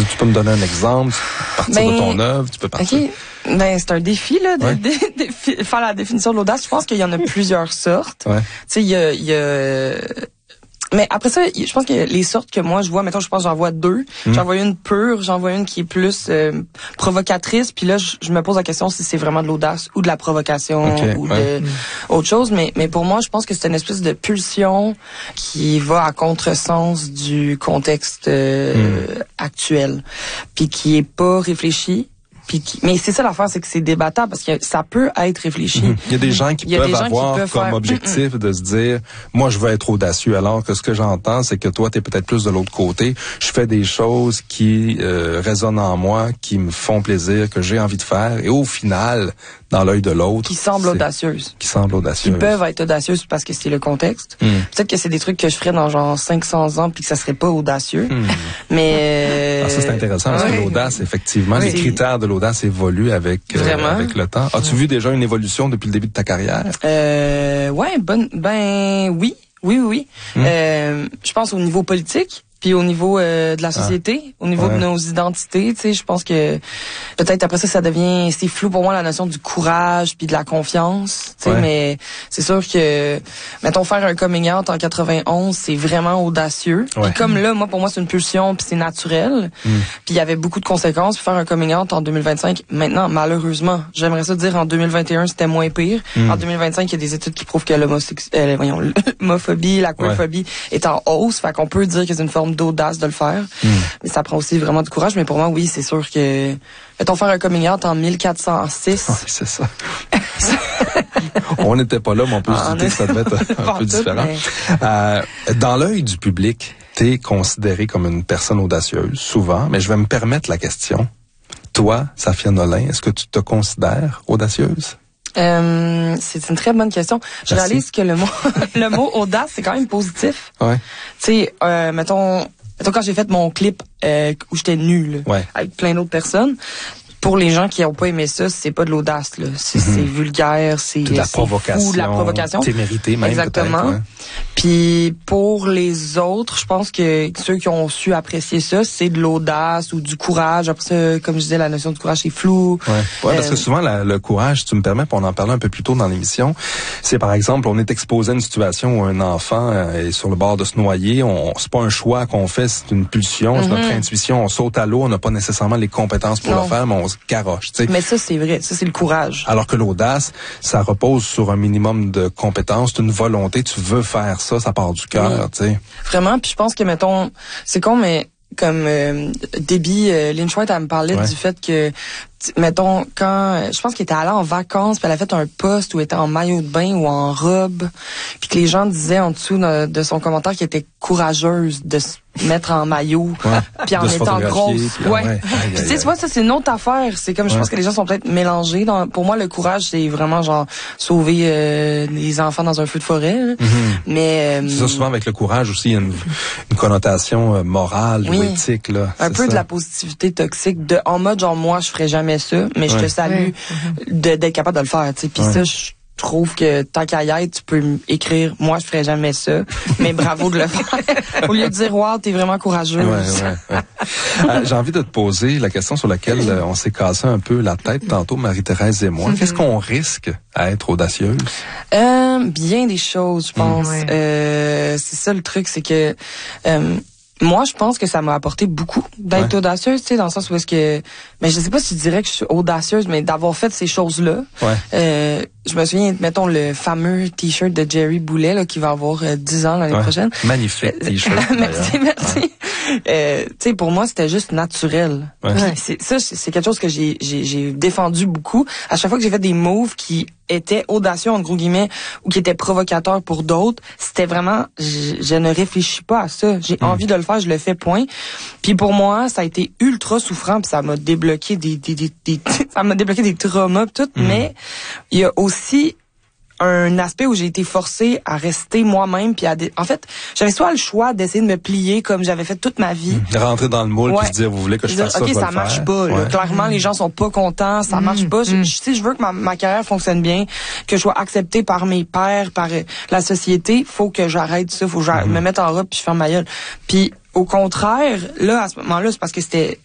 Tu peux me donner un exemple, partir de ton œuvre, tu peux partir. OK. C'est un défi, là, de faire la définition de l'audace. Je pense qu'il y en a plusieurs sortes. Ouais. Tu sais, il y a mais après ça, je pense que les sortes que moi je vois, mettons, je pense que j'en vois deux. J'en vois une pure, j'en vois une qui est plus provocatrice, puis là je me pose la question si c'est vraiment de l'audace ou de la provocation ou de autre chose, mais pour moi, je pense que c'est une espèce de pulsion qui va à contresens du contexte actuel, puis qui est pas réfléchi. Mais c'est ça l'affaire, c'est que c'est débattable parce que ça peut être réfléchi. Il y a des gens qui peuvent avoir comme objectif de se dire, moi je veux être audacieux, alors que ce que j'entends, c'est que toi t'es peut-être plus de l'autre côté. Je fais des choses qui résonnent en moi, qui me font plaisir, que j'ai envie de faire, et au final, dans l'œil de l'autre, qui semblent audacieuses. Qui peuvent être audacieuses parce que c'est le contexte. Peut-être que c'est des trucs que je ferais dans genre 500 ans puis que ça serait pas audacieux. Mais ça c'est intéressant parce que l'audace, effectivement, les critères de l'audace évoluent avec le temps. As-tu vu déjà une évolution depuis le début de ta carrière? Oui. Je pense au niveau politique. Puis au niveau de la société, au niveau de nos identités, tu sais, je pense que peut-être après ça devient, c'est flou pour moi la notion du courage puis de la confiance, tu sais, mais c'est sûr que, mettons, faire un coming out en 91, c'est vraiment audacieux. Puis comme là, moi, pour moi, c'est une pulsion puis c'est naturel. Puis il y avait beaucoup de conséquences. Puis faire un coming out en 2025, maintenant, malheureusement, j'aimerais ça dire en 2021, c'était moins pire. En 2025, il y a des études qui prouvent que l'homophobie, la queerphobie est en hausse. Fait qu'on peut dire que c'est une forme d'audace de le faire. Mais ça prend aussi vraiment du courage. Mais pour moi, oui, c'est sûr que... Mettons, faire un coming out en 1406... c'est ça. On n'était pas là, mais on peut se douter que ça devait être un peu différent. Dans l'œil du public, t'es considérée comme une personne audacieuse, souvent, mais je vais me permettre la question. Toi, Safia Nolin, est-ce que tu te considères audacieuse? C'est une très bonne question. Je réalise que le mot audace, c'est quand même positif. Ouais. Tu sais, mettons quand j'ai fait mon clip où j'étais nue avec plein d'autres personnes. Pour les gens qui n'ont pas aimé ça, c'est pas de l'audace, là. C'est vulgaire, c'est de la provocation. Fou, de la provocation. C'est mérité, même. Exactement. Puis pour les autres, je pense que ceux qui ont su apprécier ça, c'est de l'audace ou du courage. Après ça, comme je disais, la notion de courage, c'est flou. Ouais, parce que souvent, le courage, si tu me permets, puis on en parlait un peu plus tôt dans l'émission, c'est par exemple, on est exposé à une situation où un enfant est sur le bord de se noyer. C'est pas un choix qu'on fait, c'est une pulsion, c'est notre intuition. On saute à l'eau, on n'a pas nécessairement les compétences pour le faire, mais on se garoche, tu sais. Mais ça, c'est vrai. Ça, c'est le courage. Alors que l'audace, ça repose sur un minimum de compétences, une volonté. Tu veux faire ça part du cœur, tu sais. Vraiment, puis je pense que, mettons, c'est con, mais comme Debbie Lynch White, elle me parlait du fait que, mettons, quand je pense qu'elle était allée en vacances, puis elle a fait un post où elle était en maillot de bain ou en robe, puis que les gens disaient en dessous de son commentaire qu'elle était courageuse de se mettre en maillot, puis en étant grosse. Tu sais, tu vois, ça c'est une autre affaire. C'est comme je pense que les gens sont peut-être mélangés. Pour moi, le courage, c'est vraiment genre sauver les enfants dans un feu de forêt. Mais c'est ça, souvent avec le courage aussi, il y a une connotation morale ou éthique là. Un peu de la positivité toxique, en mode genre moi je ferais jamais ça, mais je te salue d'être capable de le faire. Tu sais, puis ça je trouve que tant qu'à y être, tu peux écrire « Moi, je ferais jamais ça, mais bravo de le faire. » Au lieu de dire « Wow, t'es vraiment courageuse. » J'ai envie de te poser la question sur laquelle on s'est cassé un peu la tête tantôt, Marie-Thérèse et moi. Qu'est-ce qu'on risque à être audacieuse? Bien des choses, je pense. C'est ça le truc, c'est que... moi, je pense que ça m'a apporté beaucoup d'être audacieuse, tu sais, dans le sens où est-ce que... Mais je sais pas si je dirais que je suis audacieuse, mais d'avoir fait ces choses-là. Je me souviens, mettons, le fameux T-shirt de Jerry Boulet, là, qui va avoir 10 ans l'année prochaine. Magnifique T-shirt. Merci. Tu sais, pour moi, c'était juste naturel. C'est quelque chose que j'ai défendu beaucoup. À chaque fois que j'ai fait des moves qui étaient audacieux, entre gros guillemets, ou qui étaient provocateurs pour d'autres, c'était vraiment, je ne réfléchis pas à ça. J'ai envie de le faire, je le fais, point. Puis pour moi, ça a été ultra souffrant, puis ça m'a débloqué ça m'a débloqué des traumas, pis tout. Mais il y a aussi un aspect où j'ai été forcée à rester moi-même, puis en fait, j'avais soit le choix d'essayer de me plier comme j'avais fait toute ma vie. De rentrer dans le moule puis se dire, vous voulez que je fasse ça, OK, ça marche pas. Là. Clairement, les gens sont pas contents, ça marche pas. Si je veux que ma carrière fonctionne bien, que je sois acceptée par mes pairs, par la société, faut que j'arrête ça, faut que je me mette en robe puis je ferme ma gueule. Puis au contraire, là, à ce moment-là, c'est parce que c'était